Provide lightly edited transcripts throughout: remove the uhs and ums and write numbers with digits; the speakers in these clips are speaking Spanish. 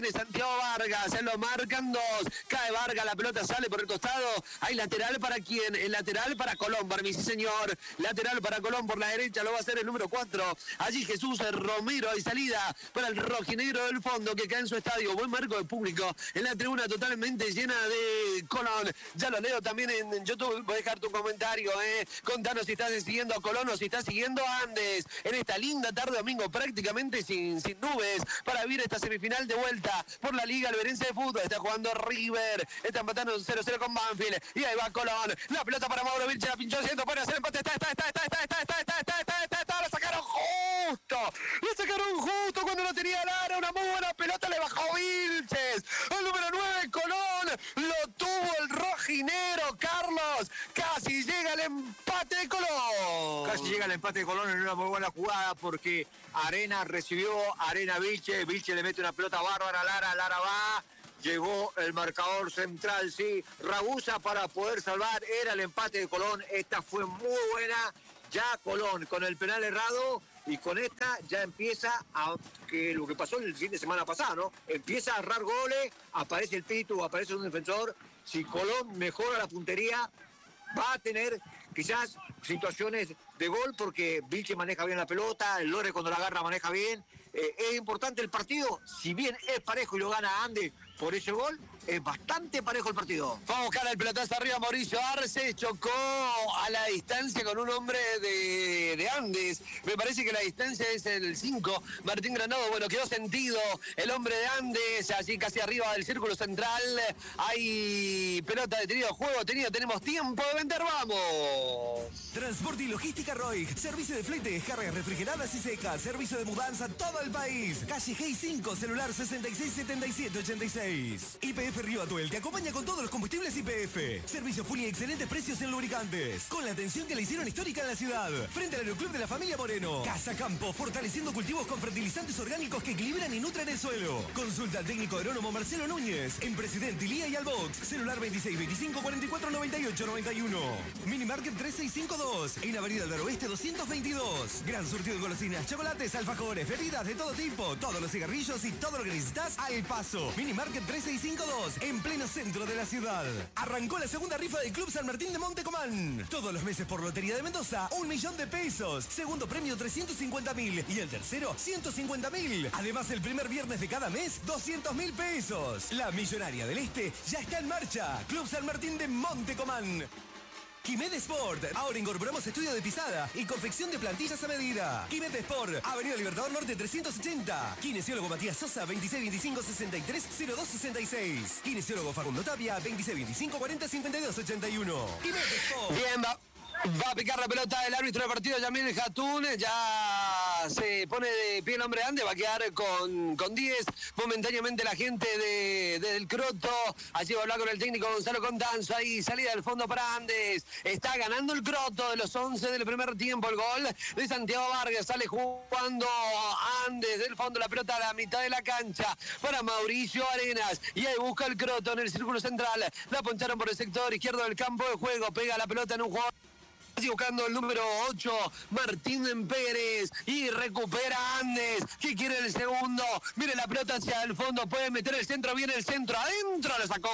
Santiago Vargas, se lo marcan dos, cae Vargas, la pelota sale por el costado, hay lateral para quién, el lateral para Colón, Barbi, sí señor, lateral para Colón por la derecha, lo va a hacer el número 4, allí Jesús Romero, hay salida para el rojinegro del fondo que cae en su estadio, buen marco de público, en la tribuna totalmente llena de Colón, ya lo leo también en YouTube, voy a dejar tu comentario, contanos si estás siguiendo a Colón o si estás siguiendo a Andes, en esta linda tarde domingo prácticamente sin nubes, para vivir esta semifinal de vuelta por la Liga Alberense de Fútbol. Está jugando River, está empatando 0-0 con Banfield, y ahí va Colón, la pelota para Mauro Vilche, la pinchó, siento, puede hacer empate, está, la sacaron justo cuando no tenía Lara, una muy buena pelota, le bajó Vilches, el número 9, Colón, lo tuvo el rojinero, Carlos, casi llega el empate de Colón. Casi llega el empate de Colón en una muy buena jugada porque Arena recibió, Arena Vilche le mete una pelota bárbara, Lara va, llegó el marcador central, sí, Ragusa para poder salvar, era el empate de Colón, esta fue muy buena, ya Colón con el penal errado y con esta ya empieza a, que lo que pasó el fin de semana pasado, ¿no? Empieza a agarrar goles, aparece el Pitu, aparece un defensor, si Colón mejora la puntería, va a tener quizás situaciones de gol porque Vilche maneja bien la pelota, el Lore cuando la agarra maneja bien. Es importante el partido, si bien es parejo y lo gana Andes por ese gol, es bastante parejo el partido. Vamos a buscar el pelotazo arriba, Mauricio Arce chocó a la distancia con un hombre de Andes, me parece que la distancia es el 5, Martín Granado, bueno, quedó sentido el hombre de Andes, allí casi arriba del círculo central, hay pelota detenido, juego tenido, tenemos tiempo de vender, vamos. Transporte y logística Roig, servicio de flete, cargas refrigeradas y secas, servicio de mudanza a todo el país, calle G 5, celular 667786. YPF Río Atuel te acompaña con todos los combustibles YPF. Servicio full y excelentes precios en lubricantes. Con la atención que le hicieron histórica en la ciudad. Frente al Aeroclub de la familia Moreno. Casa Campo, fortaleciendo cultivos con fertilizantes orgánicos que equilibran y nutren el suelo. Consulta al técnico agrónomo Marcelo Núñez. En Presidente Ilía y Albox. Celular 2625 44 98 91. Minimarket 3652. En Avenida del Oeste 222. Gran surtido de golosinas, chocolates, alfajores, bebidas de todo tipo. Todos los cigarrillos y todo lo que necesitas al paso. Minimarket 3652. En pleno centro de la ciudad. Arrancó la segunda rifa del Club San Martín de Montecomán. Todos los meses por Lotería de Mendoza, 1 millón de pesos. Segundo premio 350.000 y el tercero 150.000. Además, el primer viernes de cada mes, 200.000 pesos. La Millonaria del Este ya está en marcha. Club San Martín de Montecomán. Quimet Sport. Ahora incorporamos estudio de pisada y confección de plantillas a medida. Quimet Sport. Avenida Libertador Norte 380. Kinesiólogo Matías Sosa 2625 63 02 66. Kinesiólogo Facundo Tapia 2625 40 52 81. Quimet Sport. Bien, va a picar la pelota el árbitro del partido, Yamil Hatun, ya se pone de pie el hombre de Andes, va a quedar con 10, momentáneamente la gente del Croto, allí va a hablar con el técnico Gonzalo Contanzo, ahí salida del fondo para Andes, está ganando el Croto de los 11 del primer tiempo, el gol de Santiago Vargas, sale jugando Andes del fondo, la pelota a la mitad de la cancha para Mauricio Arenas, y ahí busca el Croto en el círculo central, la poncharon por el sector izquierdo del campo de juego, pega la pelota en un jugador buscando el número 8, Martín Pérez, y recupera Andes, que quiere el segundo, mire la pelota hacia el fondo, puede meter el centro, viene el centro, adentro, la sacó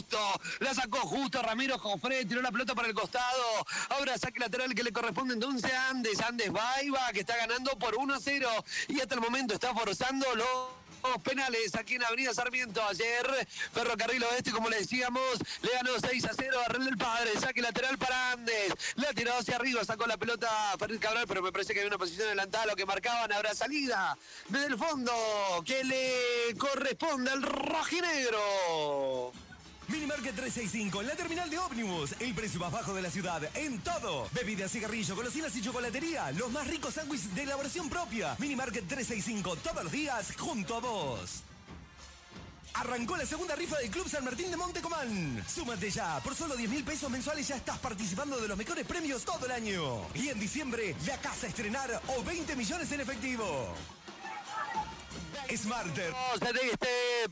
justo Ramiro Jofré, tiró la pelota para el costado, ahora saque lateral que le corresponde entonces a Andes va y va, que está ganando por 1-0, y hasta el momento está forzando penales aquí en Avenida Sarmiento. Ayer Ferrocarril Oeste, como le decíamos, le ganó 6-0 a Real del Padre, saque lateral para Andes, la tiró hacia arriba, sacó la pelota Ferrer Cabral, pero me parece que hay una posición adelantada, lo que marcaban, habrá salida desde el fondo que le corresponde al rojinegro. Minimarket 365, en la terminal de ómnibus. El precio más bajo de la ciudad, en todo. Bebidas, cigarrillo, golosinas y chocolatería. Los más ricos sándwiches de elaboración propia. Minimarket 365, todos los días, junto a vos. Arrancó la segunda rifa del Club San Martín de Montecomán. Súmate ya, por solo 10.000 pesos mensuales ya estás participando de los mejores premios todo el año. Y en diciembre, la casa a estrenar o 20 millones en efectivo. Smarter.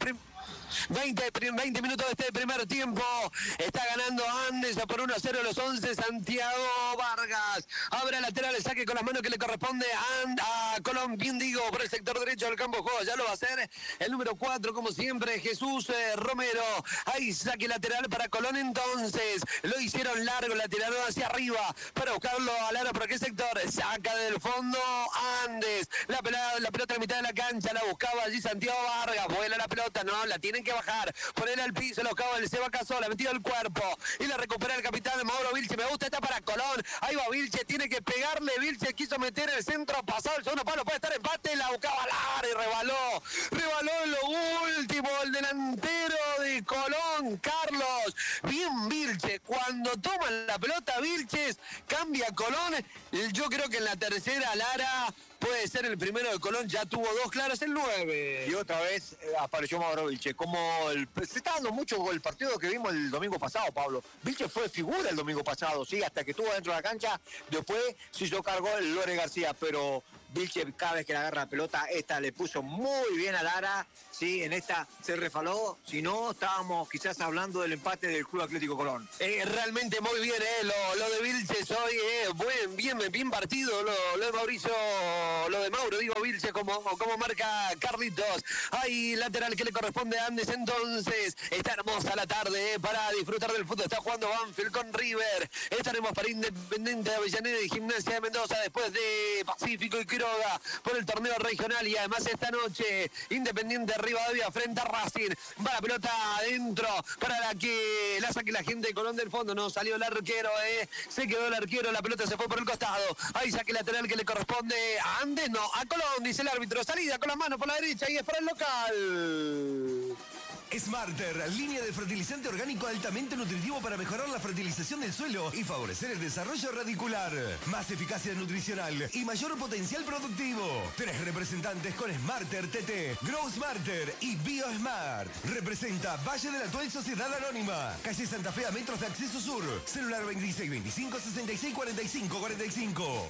20 minutos de este primer tiempo. Está ganando Andes por 1-0 los 11. Santiago Vargas abre lateral, el saque con las manos que le corresponde a Colón. Bien digo, por el sector derecho del campo de juego. Ya lo va a hacer el número 4, como siempre, Jesús Romero. Ahí saque lateral para Colón. Entonces lo hicieron largo, la tiraron hacia arriba para buscarlo al aro. ¿Por qué sector? Saca del fondo Andes. La pelota en mitad de la cancha. La buscaba allí Santiago Vargas. Vuela la pelota, no, la tienen que bajar, ponerla al piso, lo acaba el Seba Casola, metido el cuerpo y la recupera el capitán Mauro Vilche. Me gusta esta para Colón, ahí va Vilche, tiene que pegarle. Vilche quiso meter el centro, pasado el segundo palo, puede estar empate, la buscaba Lara y rebaló en lo último el delantero de Colón, Carlos. Bien Vilche, cuando toman la pelota Vilches, cambia Colón. Yo creo que en la tercera Lara puede ser el primero de Colón, ya tuvo 2 claras el 9. Y otra vez apareció Mauro Vilche. Se está dando mucho el partido que vimos el domingo pasado, Pablo. Vilche fue figura el domingo pasado, sí, hasta que estuvo dentro de la cancha. Después se hizo cargo el Lore García, pero Vilche cada vez que le agarra la pelota, esta le puso muy bien a Lara, sí, en esta se refaló. Si no, estábamos quizás hablando del empate del Club Atlético Colón. Realmente muy bien, lo de Vilches hoy, bien partido, lo de Mauricio, lo de Mauro, digo Vilche, como marca Carlitos. Hay lateral que le corresponde a Andes. Entonces está hermosa la tarde para disfrutar del fútbol. Está jugando Banfield con River. Estaremos para Independiente de Avellaneda y Gimnasia de Mendoza después de Pacífico y Quiroga por el torneo regional. Y además esta noche Independiente Rivadavia frente a Racing. Va la pelota adentro para que la saque la gente de Colón del fondo. No salió el arquero, se quedó el arquero, la pelota se fue por el costado. Ahí saque lateral que le corresponde a Andes, no, a Colón, dice el árbitro. Salida con las manos por la derecha y es para el local. Smarter, línea de fertilizante orgánico altamente nutritivo para mejorar la fertilización del suelo y favorecer el desarrollo radicular. Más eficacia nutricional y mayor potencial productivo. 3 representantes con Smarter TT, Grow Smarter y BioSmart. Representa Valle de la Actual Sociedad Anónima, calle Santa Fe a metros de acceso sur. Celular 26 25 66 45 45.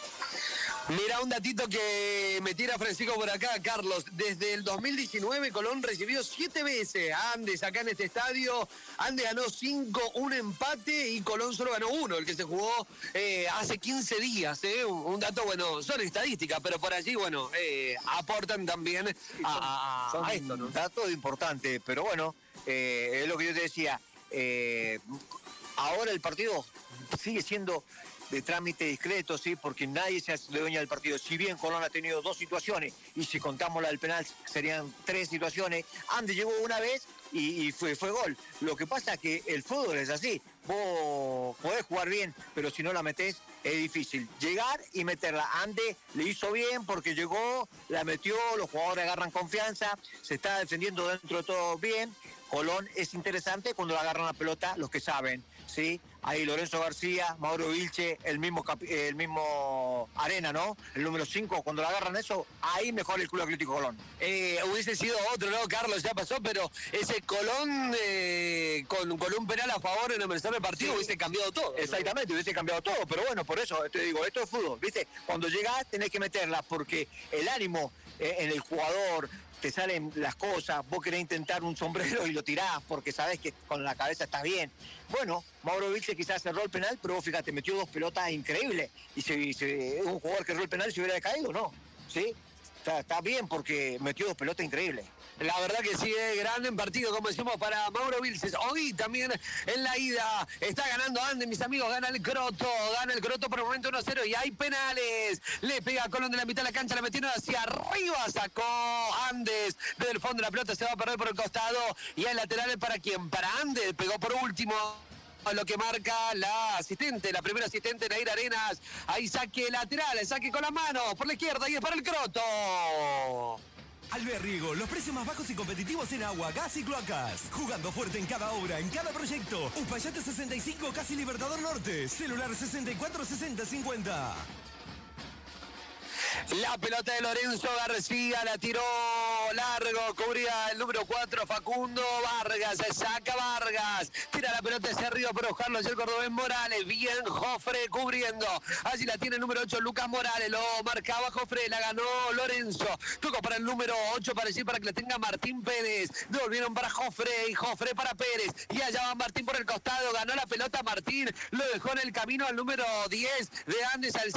Mira, un datito que me tira Francisco por acá, Carlos. Desde el 2019 Colón recibió 7 veces a Andes acá en este estadio. Andes ganó 5, un empate y Colón solo ganó 1, el que se jugó hace 15 días. Un dato, bueno, son estadísticas, pero por allí, bueno, aportan también a esto, ¿no? Dato importante, pero bueno, es lo que yo te decía. Ahora el partido sigue siendo de trámite discreto, sí, porque nadie se hace dueño del partido. Si bien Colón ha tenido 2 situaciones, y si contamos la del penal serían 3 situaciones, Andes llegó una vez y fue gol. Lo que pasa es que el fútbol es así. Vos podés jugar bien, pero si no la metés, es difícil. Llegar y meterla. Andes le hizo bien porque llegó, la metió, los jugadores agarran confianza, se está defendiendo dentro de todo bien. Colón es interesante cuando le agarran la pelota los que saben, ¿sí? Ahí Lorenzo García, Mauro Vilche, el mismo Arena, ¿no? El número 5, cuando le agarran eso, ahí mejor el Club Atlético Colón. Hubiese sido otro, ¿no? Carlos, ya pasó, pero ese Colón con un penal a favor en el tercer del partido, sí, hubiese cambiado todo. Exactamente, hubiese cambiado todo, pero bueno, por eso te digo, esto es fútbol, ¿viste? Cuando llegás tenés que meterla porque el ánimo en el jugador, te salen las cosas, vos querés intentar un sombrero y lo tirás porque sabés que con la cabeza estás bien. Bueno, Mauro Vilche quizás cerró el penal, pero vos fíjate, metió 2 pelotas increíbles. Y si un jugador que erró el penal se hubiera caído, ¿no? ¿Sí? Está bien porque metió 2 pelotas increíbles. La verdad que sí, grande en partido, como decimos, para Mauro Vilches. Hoy también en la ida está ganando Andes, mis amigos, gana el Croto por el momento 1-0 y hay penales. Le pega a Colón de la mitad de la cancha, la metieron hacia arriba, sacó Andes desde el fondo, la pelota se va a perder por el costado y hay laterales para quien, para Andes, pegó por último. Lo que marca la primera asistente, Nair Arenas. Ahí saque lateral, saque con la mano por la izquierda y es para el Croto. Alberriego, los precios más bajos y competitivos en agua, gas y cloacas. Jugando fuerte en cada obra, en cada proyecto. Uspallate 65, casi Libertador Norte. Celular 64 60 50. La pelota de Lorenzo García la tiró largo, cubría el número 4, Facundo Vargas, se saca Vargas, tira la pelota hacia arriba para buscarlo hacia el cordobés Morales, bien Jofre cubriendo, allí la tiene el número 8, Lucas Morales, lo marcaba Jofre, la ganó Lorenzo, tocó para el número 8, para que la tenga Martín Pérez, devolvieron para Jofre y Jofre para Pérez, y allá va Martín por el costado, ganó la pelota Martín, lo dejó en el camino al número 10 de Andes, al